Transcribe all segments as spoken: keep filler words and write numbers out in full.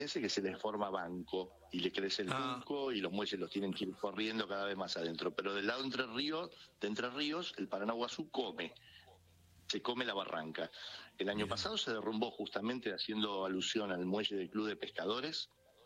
que se les forma banco y le crece el Ah. tunco y los muelles los tienen que ir corriendo cada vez más adentro. Pero del lado de Entre Ríos, de Entre Ríos, el Paranaguazú come, se come la barranca. El año Bien. pasado se derrumbó justamente haciendo alusión al muelle del Club de Pescadores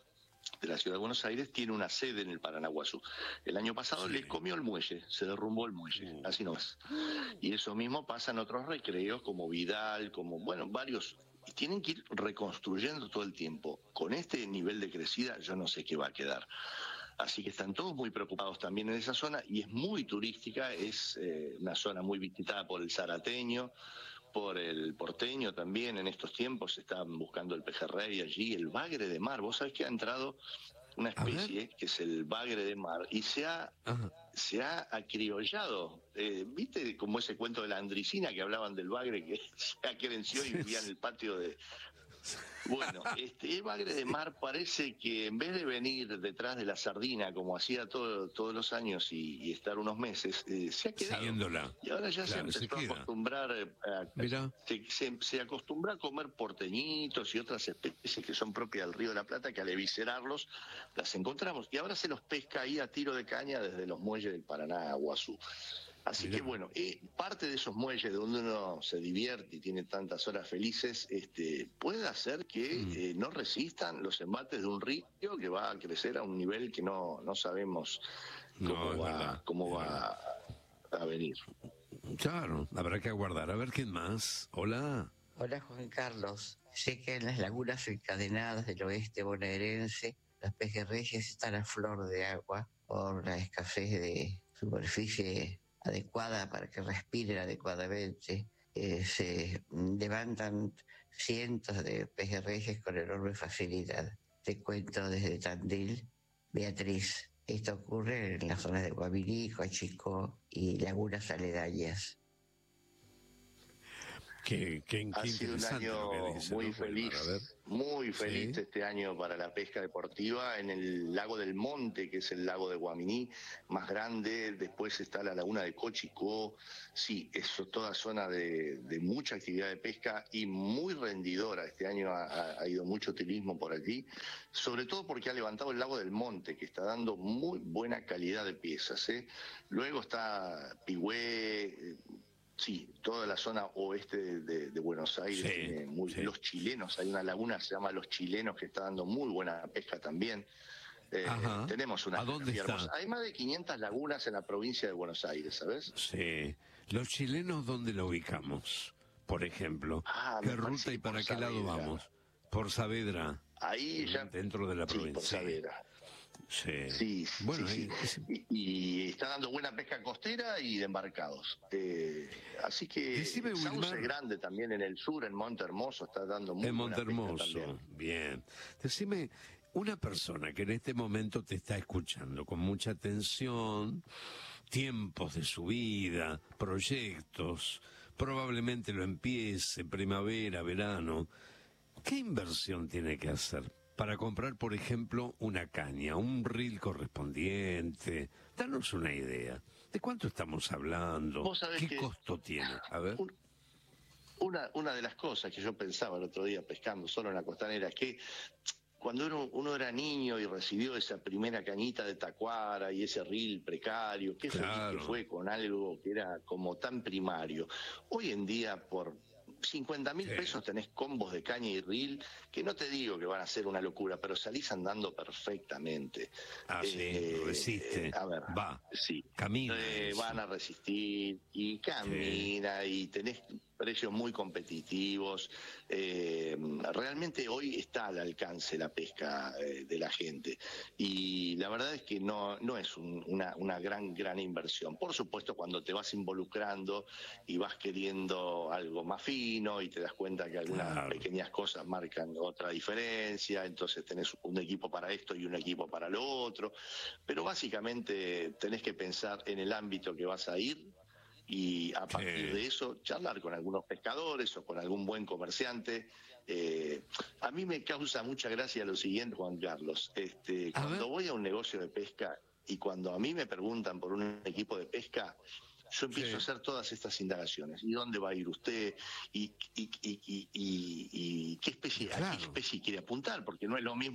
de la Ciudad de Buenos Aires, tiene una sede en el Paranaguazú. El año pasado Sí. le comió el muelle, se derrumbó el muelle, Uh. así nomás. Y eso mismo pasa en otros recreos como Vidal, como, bueno, varios. Y tienen que ir reconstruyendo todo el tiempo. Con este nivel de crecida yo no sé qué va a quedar. Así que están todos muy preocupados también en esa zona y es muy turística, es eh, una zona muy visitada por el zarateño, por el porteño también. En estos tiempos están buscando el pejerrey allí, el bagre de mar. Vos sabés que ha entrado una especie que es el bagre de mar y se ha, Ajá. se ha acriollado. Eh, ¿Viste como ese cuento de la Andricina que hablaban del bagre que se acrenció y vivía en el patio de... Bueno, este bagre de mar parece que en vez de venir detrás de la sardina como hacía todo, todos los años y, y estar unos meses, eh, se ha quedado. Siguiéndola. Y ahora ya Claro, se se empezó a queda. acostumbrar, eh, a, Mirá. se, se, se acostumbra a comer porteñitos y otras especies que son propias del Río de la Plata, que al eviscerarlos las encontramos. Y ahora se los pesca ahí a tiro de caña desde los muelles del Paranaguazú. Así Mirá. que bueno, eh, parte de esos muelles donde uno se divierte y tiene tantas horas felices, este, puede hacer que Mm. eh, no resistan los embates de un río que va a crecer a un nivel que no, no sabemos No, cómo es va, verdad, cómo es va a venir. Claro, habrá que aguardar. A ver quién más. Hola. Hola Juan Carlos, sé que en las lagunas encadenadas del oeste bonaerense los pejerreyes están a flor de agua por la escasez de superficie adecuada para que respiren adecuadamente. Eh, se levantan cientos de pejerreyes con enorme facilidad. Te cuento desde Tandil, Beatriz. Esto ocurre en las zonas de Guavirí, Coachicó y lagunas aledañas. Qué, qué, Ha qué sido un interesante año lo que dice, muy ¿no, feliz, Wilmar? A ver. muy feliz Sí. este año para la pesca deportiva en el lago del Monte, que es el lago de Guaminí, más grande. Después está la laguna de Cochicó. Sí, eso, toda zona de, de mucha actividad de pesca y muy rendidora. Este año ha, ha ido mucho turismo por allí, sobre todo porque ha levantado el lago del Monte, que está dando muy buena calidad de piezas, ¿eh? Luego está Pigüé. eh, Sí, toda la zona oeste de, de- de Buenos Aires Sí, tiene muy, sí. los chilenos, hay una laguna que se llama Los Chilenos que está dando muy buena pesca también. Eh, Ajá. tenemos una ¿A dónde geografía está? hermosa. Hay más de quinientas lagunas en la provincia de Buenos Aires, ¿sabes? Sí. Los chilenos, ¿dónde lo ubicamos? Por ejemplo, Ah, ¿qué me parece ruta y que por para qué lado Saavedra. vamos? Por Saavedra, Ahí ya... dentro de la Sí, por provincia. Saavedra. Sí. Sí, sí, Bueno, sí. ahí- es- Y, y está dando buena pesca costera y de embarcados. Eh, así que Decime, Sauce Wilmar. Grande también en el sur, en Monte Hermoso, está dando muy en buena pesca Montehermoso, también. bien. Decime, una persona que en este momento te está escuchando con mucha atención, tiempos de su vida, proyectos, probablemente lo empiece, primavera, verano, ¿qué inversión tiene que hacer para comprar, por ejemplo, una caña, un reel correspondiente? Danos una idea. ¿De cuánto estamos hablando? Vos sabés ¿Qué que- costo tiene? A ver. Un- Una, una de las cosas que yo pensaba el otro día pescando solo en la costanera es que cuando uno, uno era niño y recibió esa primera cañita de tacuara y ese reel precario, qué feliz Claro. que fue con algo que era como tan primario. Hoy en día por cincuenta mil Sí. pesos tenés combos de caña y reel que no te digo que van a ser una locura, pero salís andando perfectamente. Ah, sí, Eh, resiste, a ver, va, sí. camina. Eh, eso. van a resistir y camina y tenés precios muy competitivos. Eh, realmente hoy está al alcance la pesca eh, de la gente y la verdad es que no, no es un- una, una gran, gran inversión. Por supuesto, cuando te vas involucrando y vas queriendo algo más fino y te das cuenta que algunas Claro. pequeñas cosas marcan otra diferencia, entonces tenés un equipo para esto y un equipo para lo otro, pero básicamente tenés que pensar en el ámbito que vas a ir y a partir Sí. de eso charlar con algunos pescadores o con algún buen comerciante. Eh, a mí me causa mucha gracia lo siguiente, Juan Carlos. Este, A cuando ver. voy a un negocio de pesca y cuando a mí me preguntan por un equipo de pesca, yo empiezo Sí. a hacer todas estas indagaciones. ¿Y dónde va a ir usted? ¿Y, y, y, y, y, y qué especie, Claro. a qué especie quiere apuntar? Porque no es lo mismo